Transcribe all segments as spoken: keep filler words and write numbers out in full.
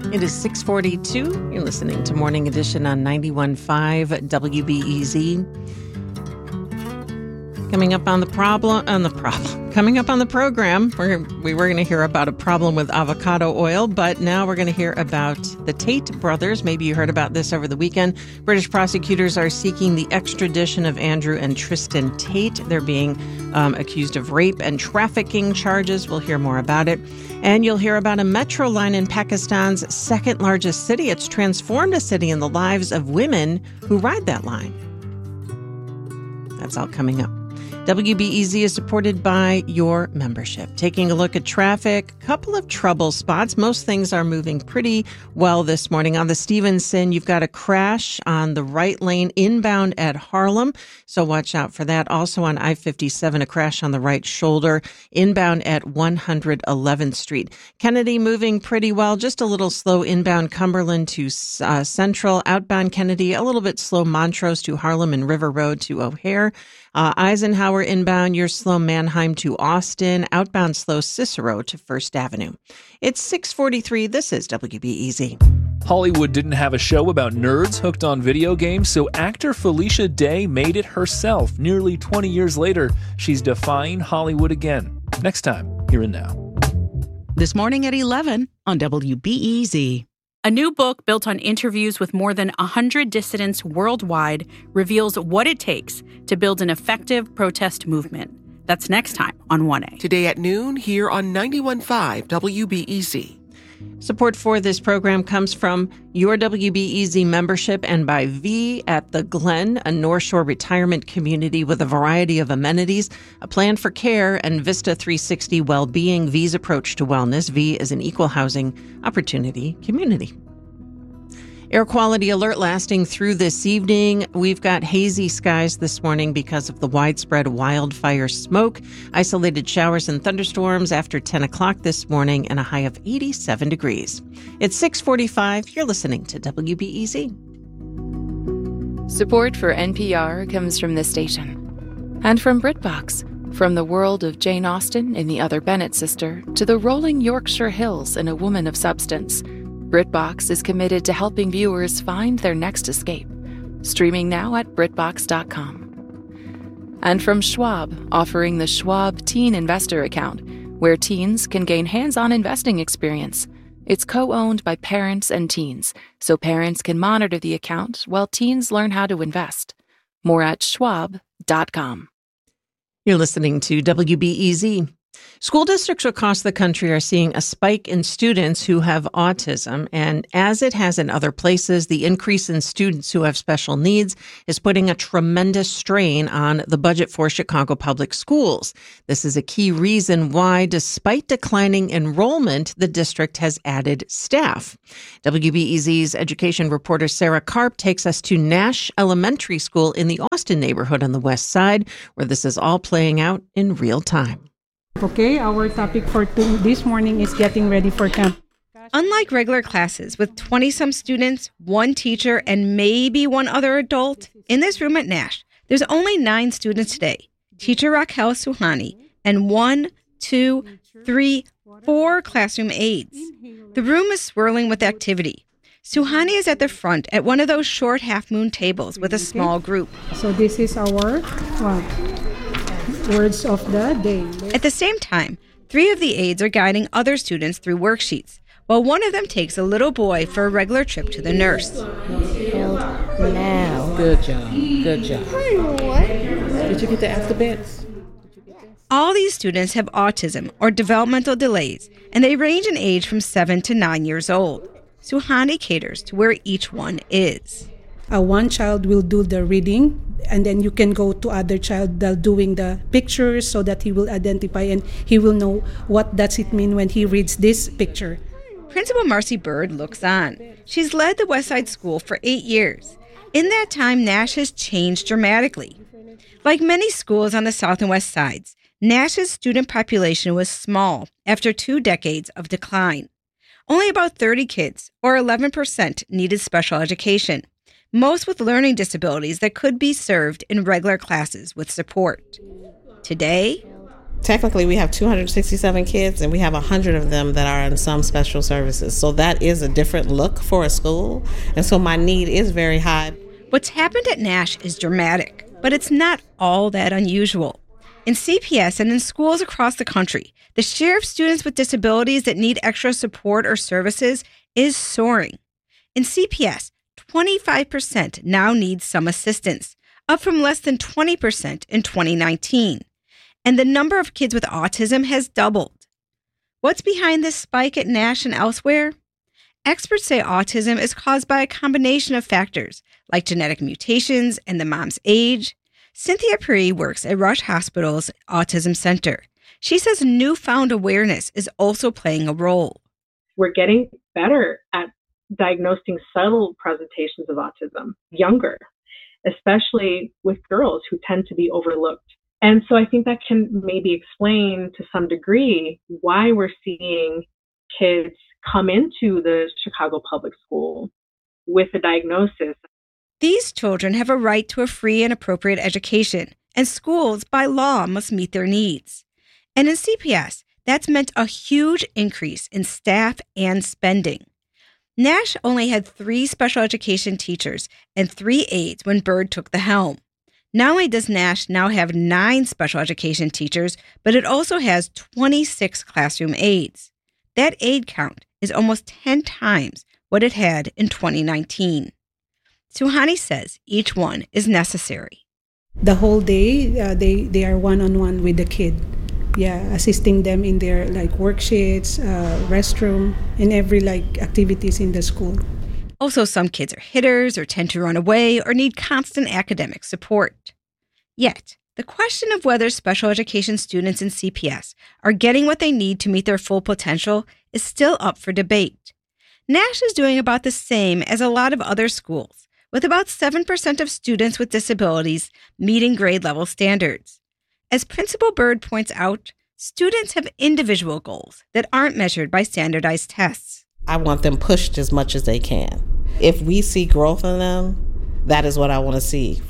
It is six forty-two. You're listening to Morning Edition on ninety-one point five W B E Z. Coming up on the problem, on the problem, coming up on the program, we're, we were going to hear about a problem with avocado oil, but now we're going to hear about the Tate brothers. Maybe you heard about this over the weekend. British prosecutors are seeking the extradition of Andrew and Tristan Tate. They're being um, accused of rape and trafficking charges. We'll hear more about it. And you'll hear about a metro line in Pakistan's second largest city. It's transformed a city in the lives of women who ride that line. That's all coming up. W B E Z is supported by your membership. Taking a look at traffic, a couple of trouble spots. Most things are moving pretty well this morning. On the Stevenson, you've got a crash on the right lane inbound at Harlem, so watch out for that. Also on I fifty-seven, a crash on the right shoulder inbound at one hundred eleventh Street. Kennedy moving pretty well, just a little slow inbound Cumberland to uh, Central. Outbound Kennedy, a little bit slow Montrose to Harlem and River Road to O'Hare. Uh, Eisenhower inbound, you're slow Manheim to Austin. Outbound slow Cicero to First Avenue. It's six forty-three. This is W B E Z. Hollywood didn't have a show about nerds hooked on video games, so actor Felicia Day made it herself. Nearly twenty years later, she's defying Hollywood again. Next time, Here and Now. This morning at eleven on W B E Z. A new book built on interviews with more than one hundred dissidents worldwide reveals what it takes to build an effective protest movement. That's next time on one A. Today at noon here on ninety-one point five W B E Z. Support for this program comes from your W B E Z membership and by V at the Glen, a North Shore retirement community with a variety of amenities, a plan for care, and Vista three sixty Wellbeing, V's approach to wellness. V is an equal housing opportunity community. Air quality alert lasting through this evening. We've got hazy skies this morning because of the widespread wildfire smoke. Isolated showers and thunderstorms after ten o'clock this morning and a high of eighty-seven degrees. It's six forty-five. You're listening to W B E Z. Support for N P R comes from this station. And from BritBox, from the world of Jane Austen in The Other Bennet Sister to the rolling Yorkshire Hills in A Woman of Substance, BritBox is committed to helping viewers find their next escape. Streaming now at Brit Box dot com. And from Schwab, offering the Schwab Teen Investor Account, where teens can gain hands-on investing experience. It's co-owned by parents and teens, so parents can monitor the account while teens learn how to invest. More at Schwab dot com. You're listening to W B E Z. School districts across the country are seeing a spike in students who have autism, and as it has in other places, the increase in students who have special needs is putting a tremendous strain on the budget for Chicago Public Schools. This is a key reason why, despite declining enrollment, the district has added staff. W B E Z's education reporter Sarah Karp takes us to Nash Elementary School in the Austin neighborhood on the west side, where this is all playing out in real time. Okay, our topic for t- this morning is getting ready for camp. Unlike regular classes with twenty-some students, one teacher, and maybe one other adult, in this room at Nash, there's only nine students today. Teacher Raquel Suhani and one, two, three, four classroom aides. The room is swirling with activity. Suhani is at the front at one of those short half-moon tables with a small group. So this is our uh, words of the day. At the same time, three of the aides are guiding other students through worksheets, while one of them takes a little boy for a regular trip to the nurse. Now. Good job. Good job. What? Did you get the alphabets? All these students have autism or developmental delays, and they range in age from seven to nine years old. Suhani caters to where each one is. Uh, one child will do the reading, and then you can go to other child that doing the pictures so that he will identify and he will know what does it mean when he reads this picture. Principal Marcy Bird looks on. She's led the Westside School for eight years. In that time, Nash has changed dramatically. Like many schools on the South and West Sides, Nash's student population was small after two decades of decline. Only about thirty kids, or eleven percent, needed special education, most with learning disabilities that could be served in regular classes with support. Today, Technically, we have two hundred sixty-seven kids, and we have one hundred of them that are in some special services. So that is a different look for a school, and so my need is very high. What's happened at Nash is dramatic, but it's not all that unusual. In C P S and in schools across the country, the share of students with disabilities that need extra support or services is soaring. In C P S, twenty-five percent now need some assistance, up from less than twenty percent in twenty nineteen. And the number of kids with autism has doubled. What's behind this spike at Nash and elsewhere? Experts say autism is caused by a combination of factors, like genetic mutations and the mom's age. Cynthia Puri works at Rush Hospital's Autism Center. She says newfound awareness is also playing a role. We're getting better at diagnosing subtle presentations of autism younger, especially with girls who tend to be overlooked. And so I think that can maybe explain to some degree why we're seeing kids come into the Chicago Public School with a diagnosis. These children have a right to a free and appropriate education, and schools, by law, must meet their needs. And in C P S, that's meant a huge increase in staff and spending. Nash only had three special education teachers and three aides when Bird took the helm. Not only does Nash now have nine special education teachers, but it also has twenty-six classroom aides. That aide count is almost ten times what it had in twenty nineteen. Suhani says each one is necessary. The whole day, uh, they, they are one-on-one with the kid. Yeah, assisting them in their like worksheets, uh, restroom, and every like activities in the school. Also, some kids are hitters or tend to run away or need constant academic support. Yet, the question of whether special education students in C P S are getting what they need to meet their full potential is still up for debate. Nash is doing about the same as a lot of other schools, with about seven percent of students with disabilities meeting grade level standards. As Principal Bird points out, students have individual goals that aren't measured by standardized tests. I want them pushed as much as they can. If we see growth in them, that is what I want to see.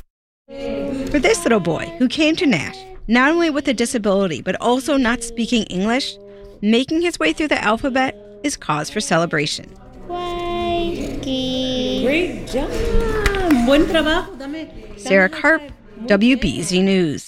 For this little boy who came to Nash, not only with a disability but also not speaking English, making his way through the alphabet is cause for celebration. Great job. Buen trabajo. Dame. Sarah Karp, W B E Z News.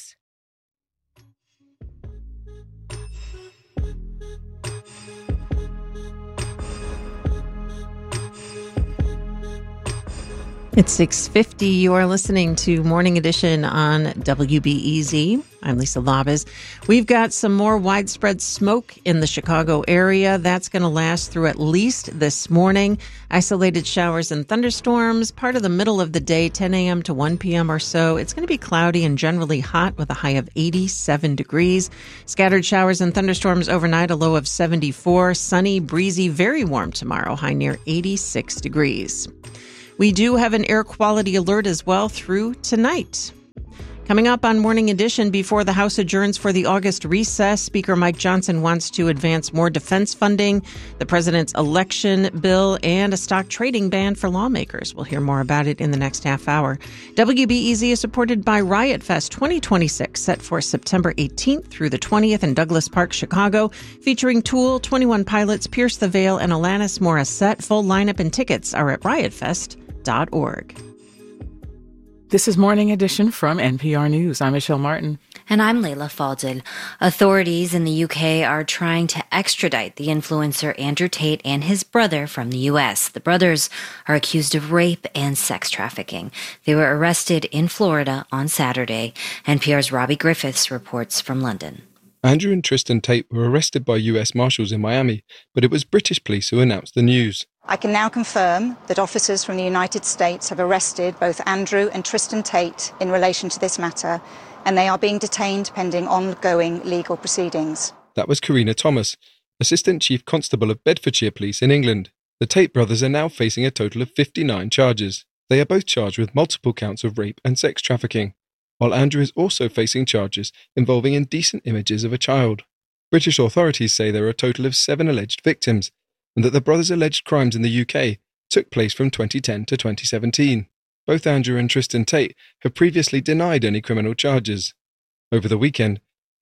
It's six fifty. You are listening to Morning Edition on W B E Z. I'm Lisa Labas. We've got some more widespread smoke in the Chicago area. That's going to last through at least this morning. Isolated showers and thunderstorms, part of the middle of the day, ten a.m. to one p.m. or so. It's going to be cloudy and generally hot with a high of eighty-seven degrees. Scattered showers and thunderstorms overnight, a low of seventy-four. Sunny, breezy, very warm tomorrow, high near eighty-six degrees. We do have an air quality alert as well through tonight. Coming up on Morning Edition, before the House adjourns for the August recess, Speaker Mike Johnson wants to advance more defense funding, the president's election bill, and a stock trading ban for lawmakers. We'll hear more about it in the next half hour. W B E Z is supported by Riot Fest twenty twenty-six, set for September eighteenth through the twentieth in Douglas Park, Chicago, featuring Tool, twenty-one Pilots, Pierce the Veil, and Alanis Morissette. Full lineup and tickets are at riot fest dot org. This is Morning Edition from N P R News. I'm Michelle Martin. And I'm Layla Falded. Authorities in the U K are trying to extradite the influencer Andrew Tate and his brother from the U S. The brothers are accused of rape and sex trafficking. They were arrested in Florida on Saturday. N P R's Robbie Griffiths reports from London. Andrew and Tristan Tate were arrested by U S Marshals in Miami, but it was British police who announced the news. I can now confirm that officers from the United States have arrested both Andrew and Tristan Tate in relation to this matter, and they are being detained pending ongoing legal proceedings. That was Karina Thomas, Assistant Chief Constable of Bedfordshire Police in England. The Tate brothers are now facing a total of fifty-nine charges. They are both charged with multiple counts of rape and sex trafficking, while Andrew is also facing charges involving indecent images of a child. British authorities say there are a total of seven alleged victims, and that the brothers' alleged crimes in the U K took place from twenty ten to twenty seventeen. Both Andrew and Tristan Tate have previously denied any criminal charges. Over the weekend,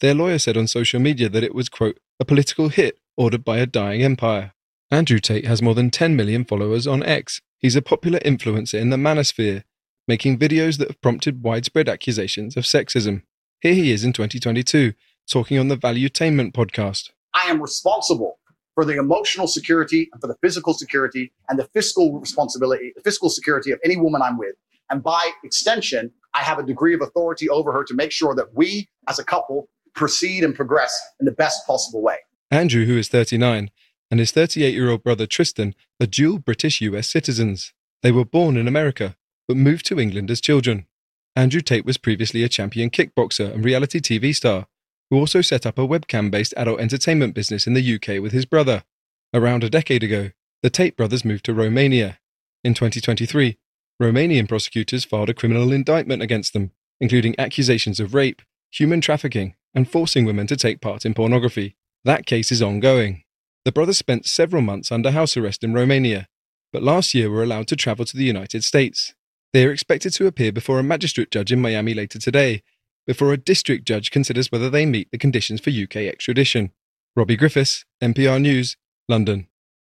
Their lawyer said on social media that it was, quote, a political hit ordered by a dying empire. Andrew Tate has more than ten million followers on X. He's a popular influencer in the manosphere, making videos that have prompted widespread accusations of sexism. Here he is in twenty twenty-two, talking on the Valuetainment podcast. I am responsible for the emotional security and for the physical security and the fiscal responsibility, the fiscal security of any woman I'm with. And by extension, I have a degree of authority over her to make sure that we, as a couple, proceed and progress in the best possible way. Andrew, who is thirty-nine, and his thirty-eight-year-old brother Tristan are dual British U S citizens. They were born in America, but moved to England as children. Andrew Tate was previously a champion kickboxer and reality T V star, who also set up a webcam-based adult entertainment business in the U K with his brother. Around a decade ago, the Tate brothers moved to Romania. In twenty twenty-three, Romanian prosecutors filed a criminal indictment against them, including accusations of rape, human trafficking, and forcing women to take part in pornography. That case is ongoing. The brothers spent several months under house arrest in Romania, but last year were allowed to travel to the United States. They are expected to appear before a magistrate judge in Miami later today, before a district judge considers whether they meet the conditions for U K extradition. Robbie Griffiths, N P R News, London.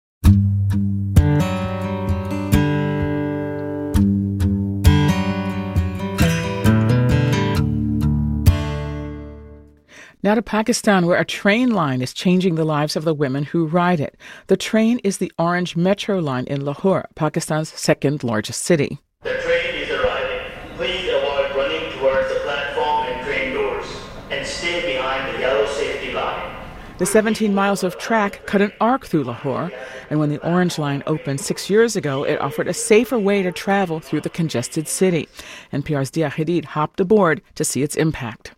Now to Pakistan, where a train line is changing the lives of the women who ride it. The train is the Orange Metro line in Lahore, Pakistan's second largest city. The train is arriving. Please avoid running towards the platform and train doors and stay behind the yellow safety line. The seventeen miles of track cut an arc through Lahore, and when the Orange Line opened six years ago, it offered a safer way to travel through the congested city. N P R's Dia Hadid hopped aboard to see its impact.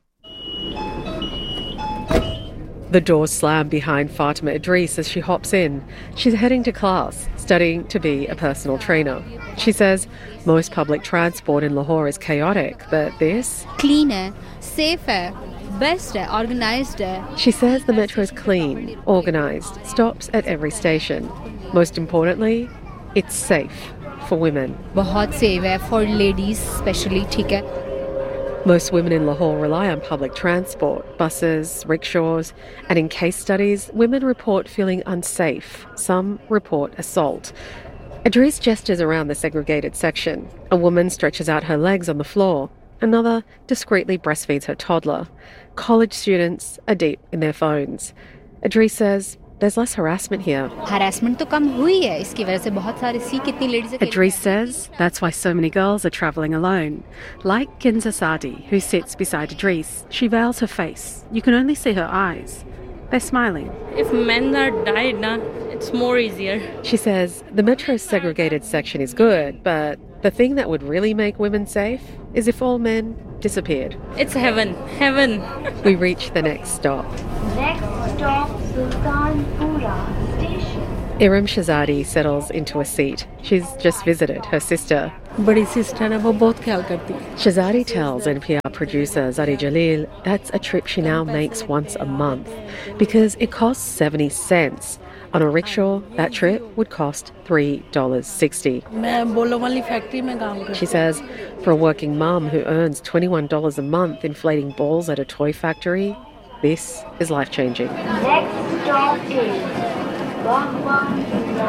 The doors slam behind Fatima Idris as she hops in. She's heading to class, studying to be a personal trainer. She says most public transport in Lahore is chaotic, but this... Cleaner, safer, best, organized. She says the metro is clean, organized, stops at every station. Most importantly, it's safe for women. बहुत safe है for ladies especially, ठीक है. Most women in Lahore rely on public transport, buses, rickshaws, and in case studies, women report feeling unsafe. Some report assault. Idris gestures around the segregated section. A woman stretches out her legs on the floor. Another discreetly breastfeeds her toddler. College students are deep in their phones. Idris says there's less harassment here. Harassment तो कम हुई है इसकी वजह से बहुत सारे सी कितनी ladies. Idris says that's why so many girls are travelling alone. Like Kinza Sadi, who sits beside Idris. She veils her face. You can only see her eyes. They're smiling. If men are died, na, it's more easier. She says the metro's segregated section is good, but the thing that would really make women safe is if all men disappeared. It's heaven. Heaven. We reach the next stop. Next stop, Sultanpura Station. Iram Shahzadi settles into a seat. She's just visited her sister. बड़ी sister है वो बहुत ख्याल करती है. Shahzadi tells N P R producer Zadi Jalil that's a trip she now makes once a month because it costs seventy cents. On a rickshaw, that trip would cost three dollars sixty. मैं बोलो वाली factory में काम करती हूँ. She says for a working mum who earns twenty-one dollars a month inflating balls at a toy factory, this is life-changing. Next stop is Bhagwan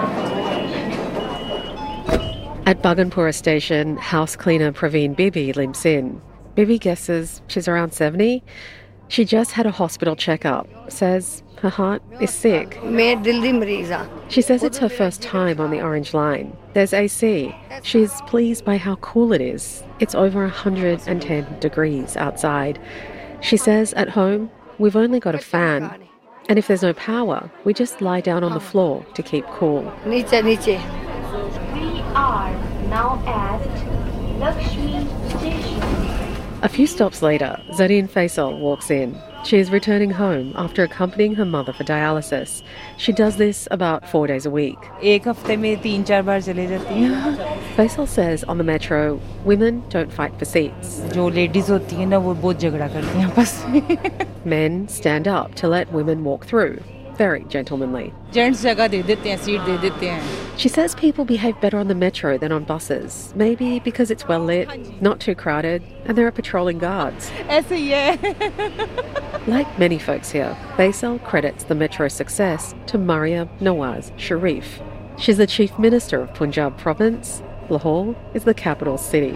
At Bhaganpura station, house cleaner Praveen Bibi limps in. Bibi guesses she's around seventy. She just had a hospital checkup. Says her heart is sick. She says it's her first time on the Orange Line. There's A C. She's pleased by how cool it is. It's over one hundred ten degrees outside. She says at home, we've only got a fan. And if there's no power, we just lie down on the floor to keep cool. We are now at Lakshmi Station. A few stops later, Zareen Faisal walks in. She is returning home after accompanying her mother for dialysis. She does this about four days a week. Faisal says on the metro, women don't fight for seats. Men stand up to let women walk through. Very gentlemanly. She says people behave better on the metro than on buses, maybe because it's well lit, not too crowded, and there are patrolling guards. Like many folks here, Faisal credits the metro's success to Mariam Nawaz Sharif. She's the Chief Minister of Punjab Province. Lahore is the capital city.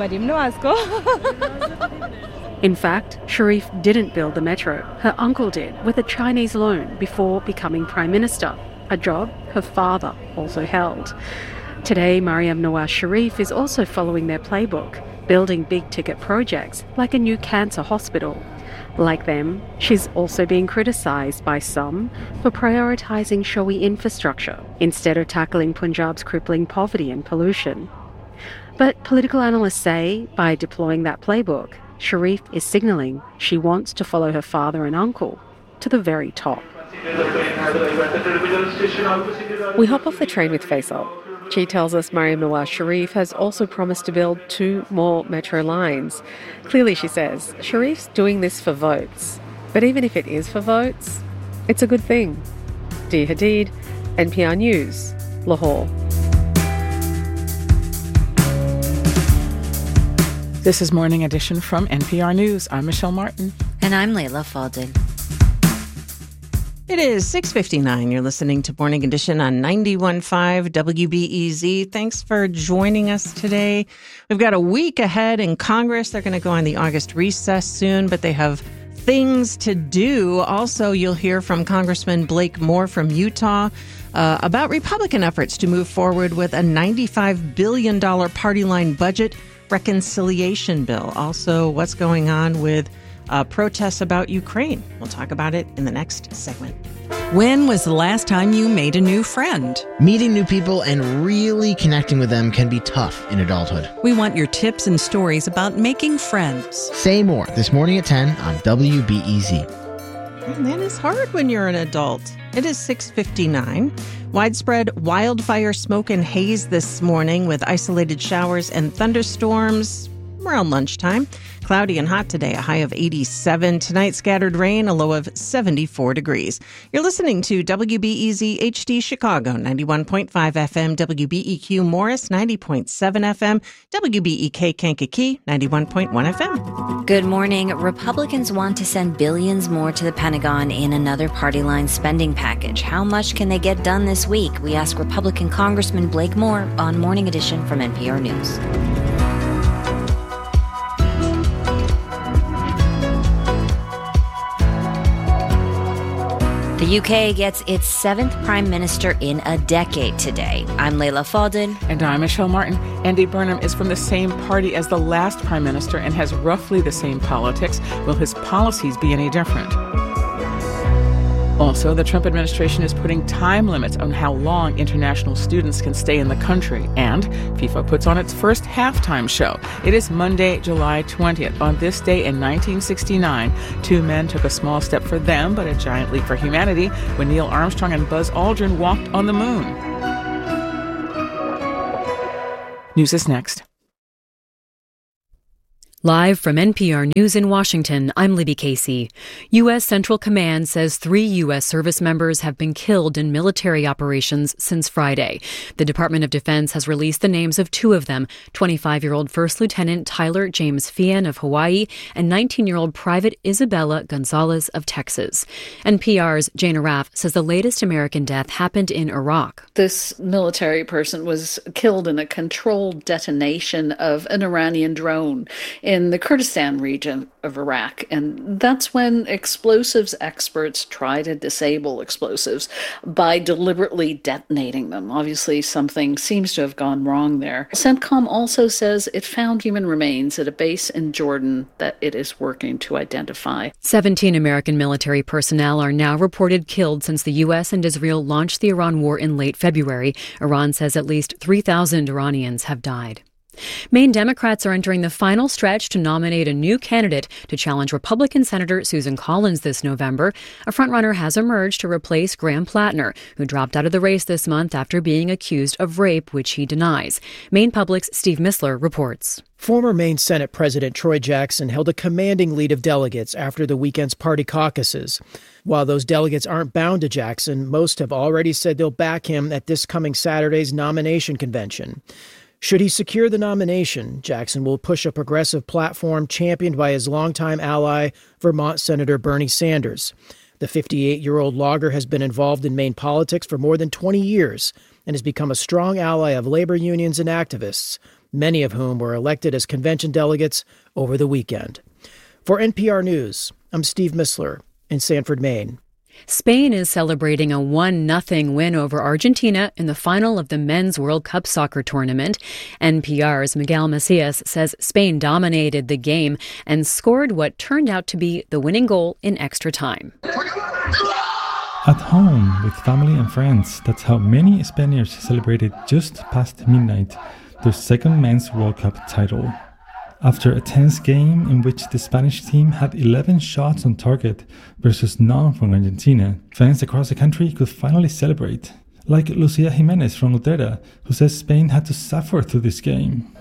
In fact, Sharif didn't build the metro. Her uncle did, with a Chinese loan, before becoming Prime Minister, a job her father also held. Today, Mariam Nawaz Sharif is also following their playbook, building big-ticket projects like a new cancer hospital. Like them, she's also being criticised by some for prioritising showy infrastructure instead of tackling Punjab's crippling poverty and pollution. But political analysts say by deploying that playbook, Sharif is signalling she wants to follow her father and uncle to the very top. We hop off the train with Faisal. She tells us Mariam Nawaz Sharif has also promised to build two more metro lines. Clearly, she says, Sharif's doing this for votes. But even if it is for votes, it's a good thing. Dia Hadid, N P R News, Lahore. This is Morning Edition from N P R News. I'm Michelle Martin. And I'm Layla Faldin. It is six fifty-nine. You're listening to Morning Edition on ninety-one point five W B E Z. Thanks for joining us today. We've got a week ahead in Congress. They're going to go on the August recess soon, but they have things to do. Also, you'll hear from Congressman Blake Moore from Utah uh, about Republican efforts to move forward with a ninety-five billion dollars party line budget reconciliation bill. Also, what's going on with Uh, protests about Ukraine. We'll talk about it in the next segment. When was the last time you made a new friend? Meeting new people and really connecting with them can be tough in adulthood. We want your tips and stories about making friends. Say more this morning at ten on W B E Z. And that is hard when you're an adult. It is six fifty-nine. Widespread wildfire smoke and haze this morning with isolated showers and thunderstorms around lunchtime. Cloudy and hot today, a high of eighty-seven. Tonight, scattered rain, a low of seventy-four degrees. You're listening to W B E Z H D Chicago, ninety-one point five F M, W B E Q Morris, ninety point seven F M, W B E K Kankakee, ninety-one point one F M. Good morning. Republicans want to send billions more to the Pentagon in another party line spending package. How much can they get done this week? We ask Republican Congressman Blake Moore on Morning Edition from N P R News. The U K gets its seventh prime minister in a decade today. I'm Layla Faldin. And I'm Michelle Martin. Andy Burnham is from the same party as the last prime minister and has roughly the same politics. Will his policies be any different? Also, the Trump administration is putting time limits on how long international students can stay in the country. And FIFA puts on its first halftime show. It is Monday, July twentieth. On this day in nineteen sixty-nine, two men took a small step for them, but a giant leap for humanity when Neil Armstrong and Buzz Aldrin walked on the moon. News is next. Live from N P R News in Washington, I'm Libby Casey. U S Central Command says three U S service members have been killed in military operations since Friday. The Department of Defense has released the names of two of them, twenty-five-year-old First Lieutenant Tyler James Fian of Hawaii and nineteen-year-old Private Isabella Gonzalez of Texas. N P R's Jane Arraf says the latest American death happened in Iraq. This military person was killed in a controlled detonation of an Iranian drone in the Kurdistan region of Iraq. And that's when explosives experts try to disable explosives by deliberately detonating them. Obviously, something seems to have gone wrong there. CENTCOM also says it found human remains at a base in Jordan that it is working to identify. seventeen American military personnel are now reported killed since the U S and Israel launched the Iran war in late February. Iran says at least three thousand Iranians have died. Maine Democrats are entering the final stretch to nominate a new candidate to challenge Republican Senator Susan Collins this November. A frontrunner has emerged to replace Graham Plattner, who dropped out of the race this month after being accused of rape, which he denies. Maine Public's Steve Missler reports. Former Maine Senate President Troy Jackson held a commanding lead of delegates after the weekend's party caucuses. While those delegates aren't bound to Jackson, most have already said they'll back him at this coming Saturday's nomination convention. Should he secure the nomination, Jackson will push a progressive platform championed by his longtime ally, Vermont Senator Bernie Sanders. The fifty-eight-year-old logger has been involved in Maine politics for more than twenty years and has become a strong ally of labor unions and activists, many of whom were elected as convention delegates over the weekend. For N P R News, I'm Steve Missler in Sanford, Maine. Spain is celebrating a one nothing win over Argentina in the final of the Men's World Cup soccer tournament. N P R's Miguel Macias says Spain dominated the game and scored what turned out to be the winning goal in extra time. At home with family and friends, that's how many Spaniards celebrated just past midnight their second Men's World Cup title. After a tense game in which the Spanish team had eleven shots on target versus none from Argentina, fans across the country could finally celebrate. Like Lucia Jimenez from Utrera, who says Spain had to suffer through this game.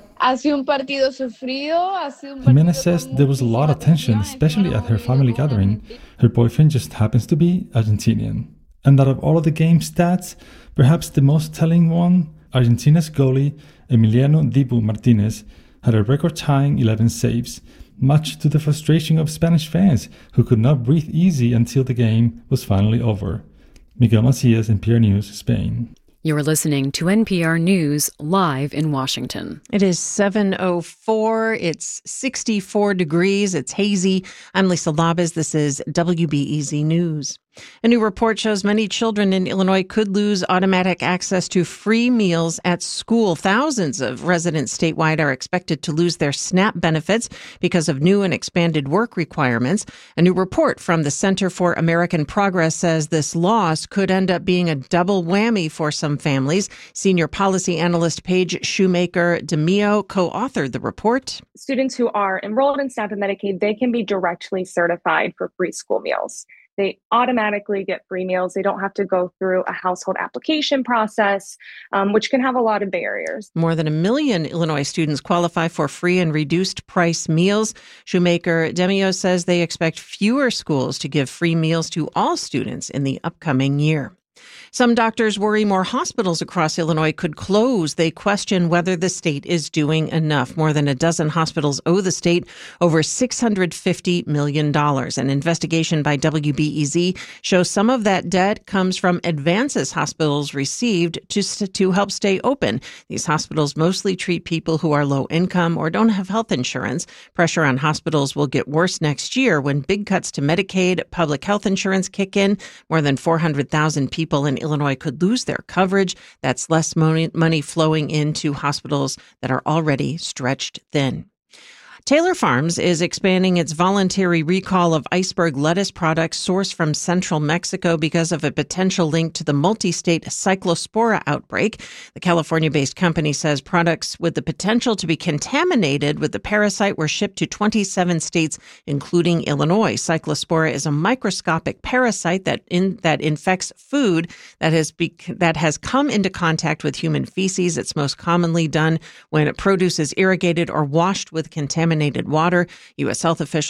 Jimenez says there was a lot of tension, especially at her family gathering. Her boyfriend just happens to be Argentinian. And out of all of the game stats, perhaps the most telling one, Argentina's goalie, Emiliano Dibu Martinez, had a record-tying eleven saves, much to the frustration of Spanish fans who could not breathe easy until the game was finally over. Miguel Macias, N P R News, Spain. You're listening to N P R News live in Washington. It is seven oh four. It's sixty-four degrees. It's hazy. I'm Lisa Labez. This is W B E Z News. A new report shows many children in Illinois could lose automatic access to free meals at school. Thousands of residents statewide are expected to lose their SNAP benefits because of new and expanded work requirements. A new report from the Center for American Progress says this loss could end up being a double whammy for some families. Senior policy analyst Paige Shoemaker-DeMio co-authored the report. Students who are enrolled in SNAP and Medicaid, they can be directly certified for free school meals. They automatically get free meals. They don't have to go through a household application process, um, which can have a lot of barriers. More than a million Illinois students qualify for free and reduced price meals. Shoemaker-DeMio says they expect fewer schools to give free meals to all students in the upcoming year. Some doctors worry more hospitals across Illinois could close. They question whether the state is doing enough. More than a dozen hospitals owe the state over six hundred fifty million dollars. An investigation by W B E Z shows some of that debt comes from advances hospitals received to, to help stay open. These hospitals mostly treat people who are low income or don't have health insurance. Pressure on hospitals will get worse next year when big cuts to Medicaid, public health insurance kick in. More than four hundred thousand people in Illinois could lose their coverage. That's less money, money flowing into hospitals that are already stretched thin. Taylor Farms is expanding its voluntary recall of iceberg lettuce products sourced from central Mexico because of a potential link to the multi-state Cyclospora outbreak. The California-based company says products with the potential to be contaminated with the parasite were shipped to twenty-seven states, including Illinois. Cyclospora is a microscopic parasite that in, that infects food that has be, that has come into contact with human feces. It's most commonly done when produce is irrigated or washed with contaminated water. U S health officials